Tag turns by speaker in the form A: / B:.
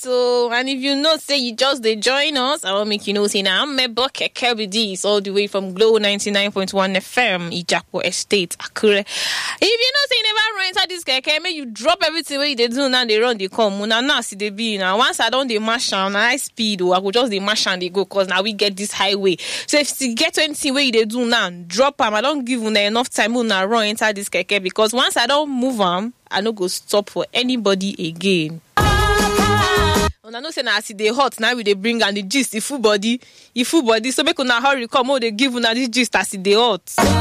A: So, and if you know, say you just they join us, I will make you know, say now I'm Mebo Keke with this all the way from Glow 99.1 FM, Ijapo Estate, Akure. If you know, say you never run inside this Keke, may you drop everything where they do now, they run, they come. Now, see they be now. Once I don't they mash on high speed, or I go just they mash and they go, cause now we get this highway. So if you get anything where they do now, drop them. I don't give them enough time to run inside this Keke, because once I don't move them, I no go stop for anybody again. I know say na as they hot now we they bring and the gist, the full body. So make una hurry come, they give una this gist as they hot.